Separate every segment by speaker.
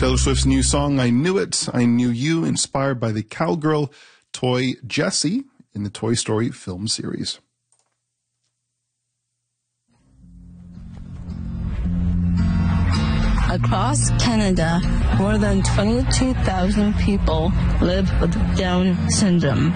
Speaker 1: Taylor Swift's new song, I Knew It, I Knew You, inspired by the cowgirl toy Jessie in the Toy Story film series.
Speaker 2: Across Canada, more than 22,000 people live with Down syndrome.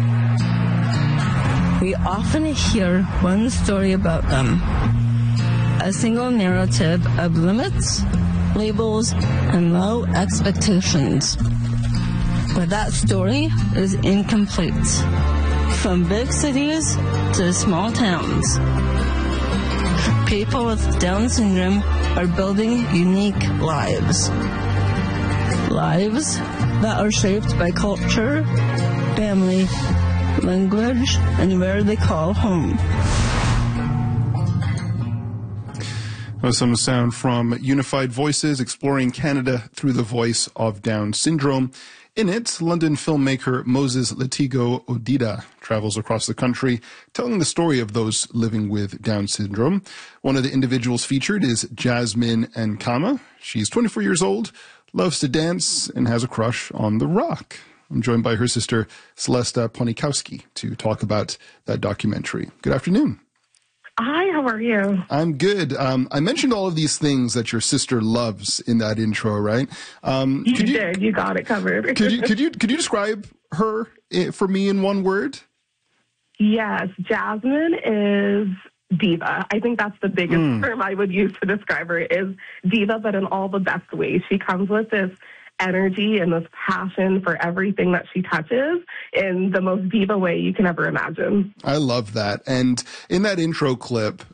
Speaker 2: We often hear one story about them. A single narrative of limits, labels, and low expectations. But that story is incomplete. From big cities to small towns, people with Down syndrome are building unique lives. Lives that are shaped by culture, family, language, and where they call home.
Speaker 1: Some sound from Unified Voices, exploring Canada through the voice of Down syndrome. In it, London filmmaker Moses Letigo Odida travels across the country, telling the story of those living with Down syndrome. One of the individuals featured is Jasmine Nkama. She's 24 years old, loves to dance, and has a crush on The Rock. I'm joined by her sister, Celesta Ponikowski, to talk about that documentary. Good afternoon.
Speaker 3: Hi, how are you?
Speaker 1: I'm good. I mentioned all of these things that your sister loves in that intro, right?
Speaker 3: You did. You got it covered.
Speaker 1: Could you describe her for me in one word?
Speaker 3: Yes, Jasmine is diva. I think that's the biggest term I would use to describe her, is diva, but in all the best ways. She comes with this energy and this passion for everything that she touches in the most diva way you can ever imagine.
Speaker 1: I love that. And in that intro clip,